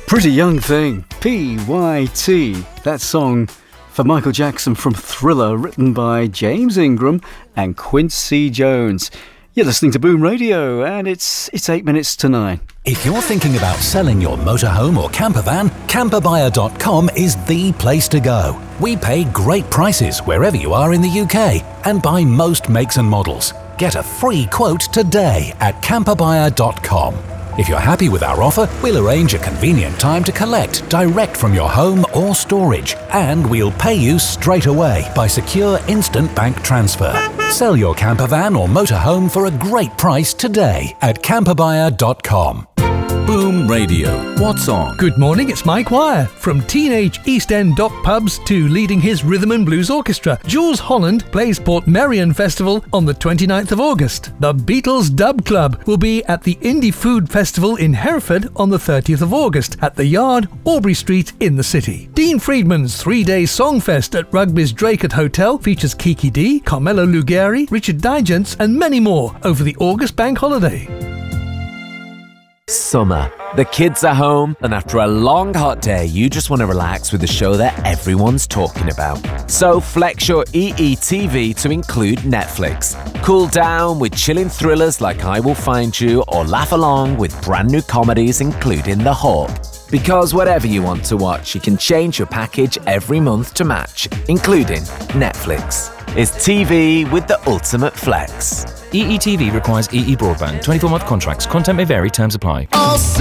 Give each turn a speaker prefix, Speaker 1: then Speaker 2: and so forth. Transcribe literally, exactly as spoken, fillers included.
Speaker 1: Pretty Young Thing, P Y T. That song for Michael Jackson from Thriller, written by James Ingram and Quincy Jones. You're listening to Boom Radio, and it's it's eight minutes to nine.
Speaker 2: If you're thinking about selling your motorhome or camper van, camper buyer dot com is the place to go. We pay great prices wherever you are in the U K and buy most makes and models. Get a free quote today at camper buyer dot com. If you're happy with our offer, we'll arrange a convenient time to collect direct from your home or storage, and we'll pay you straight away by secure instant bank transfer. Sell your camper van or motorhome for a great price today at camper buyer dot com.
Speaker 3: Boom Radio. What's on?
Speaker 4: Good morning, it's Mike Wire. From teenage East End dock pubs to leading his rhythm and blues orchestra, Jules Holland plays Port Merion Festival on the twenty-ninth of August. The Beatles Dub Club will be at the Indie Food Festival in Hereford on the thirtieth of August at the Yard, Aubrey Street in the city. Dean Friedman's three-day Songfest at Rugby's Draycott Hotel features Kiki D, Carmelo Lugari, Richard Digents and many more over the August bank holiday.
Speaker 5: Summer. The kids are home, and after a long hot day, you just want to relax with a show that everyone's talking about. So flex your E E T V to include Netflix. Cool down with chilling thrillers like I Will Find You, or laugh along with brand new comedies including The Hawk. Because whatever you want to watch, you can change your package every month to match, including Netflix. It's T V with the ultimate flex.
Speaker 6: E E T V requires E E broadband. twenty-four month contracts. Content may vary. Terms apply.